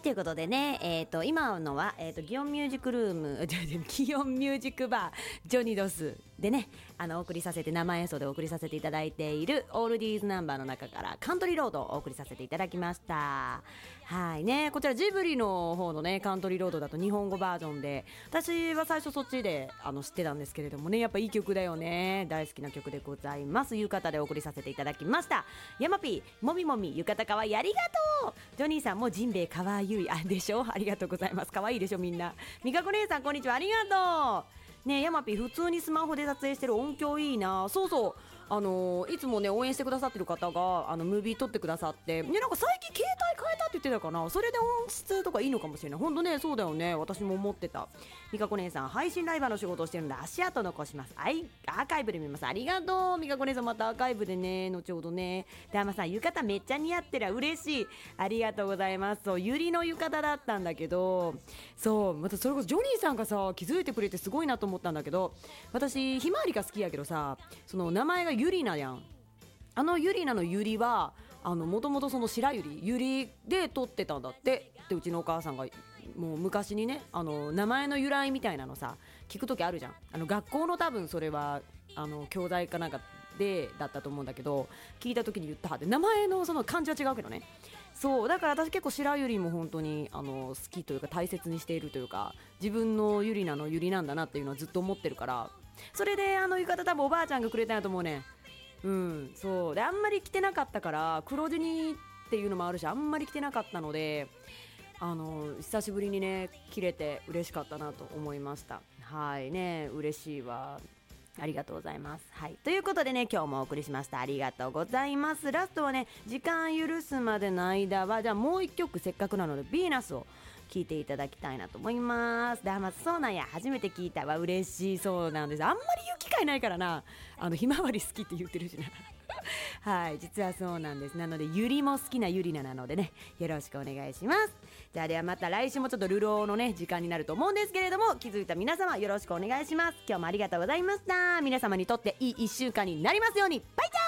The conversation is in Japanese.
ということでね、今のは、祇園ミュージックルーム祇園ミュージックバージョニドスでね、お送りさせて、生演奏でお送りさせていただいているオールディーズナンバーの中からカントリーロードをお送りさせていただきました。はいね、こちらジブリの方のねカントリーロードだと日本語バージョンで、私は最初そっちで知ってたんですけれどもね、やっぱいい曲だよね。大好きな曲でございます。浴衣でお送りさせていただきました。ヤマピー、もみもみ、浴衣かわいい、ありがとう。ジョニーさんもジンベエかわゆいでしょ、ありがとうございます。かわいいでしょみんな。みかこ姉さんこんにちは、ありがとうね。ヤマピー、普通にスマホで撮影してる、音響いいな。そうそう、いつもね応援してくださってる方がムービー撮ってくださって、ね、なんか最近携帯変えたって言ってたかな。それで音質とかいいのかもしれない。ほんとね、そうだよね、私も思ってた。みかこ姉さん、配信ライバーの仕事をしてるんで足跡残します。アーカイブで見ます。ありがとう。みかこ姉さん、またアーカイブでね、後ほどね。で、あまさん、浴衣めっちゃ似合ってる、嬉しい、ありがとうございます。そう、ゆりの浴衣だったんだけど、そう、またそれこそジョニーさんがさ気づいてくれてすごいなと思ったんだけど、私ひまわりが好きやけどさ、その名前がゆりなやん。ゆりなのゆりはもともとその白百合ゆりで取ってたんだって。で、うちのお母さんがもう昔にね、名前の由来みたいなのさ聞くときあるじゃん。学校の多分それは教材かなんかでだったと思うんだけど、聞いたときに言ったはって、名前のその漢字は違うけどね。そうだから私結構白百合も本当に好きというか大切にしているというか、自分のゆりなのゆりなんだなっていうのはずっと思ってるから、それで浴衣多分おばあちゃんがくれたんやと思うね。そうで、あんまり着てなかったから、黒地にっていうのもあるし、あんまり着てなかったので久しぶりにね着れて嬉しかったなと思いました。はいね、嬉しいわ、ありがとうございます。はい、ということでね、今日もお送りしました。ありがとうございます。ラストはね、時間許すまでの間は、じゃあもう一曲せっかくなのでヴィーナスを聞いていただきたいなと思います。で、まずそうなんや、初めて聞いたわ、嬉しい。そうなんです、あんまり言う機会ないからな。ひまわり好きって言ってるしなはい、実はそうなんです。なのでゆりも好きなゆりなのでね、よろしくお願いします。じゃあではまた来週もちょっと流浪のね時間になると思うんですけれども、気づいた皆様よろしくお願いします。今日もありがとうございました。皆様にとっていい1週間になりますように。バイチャー。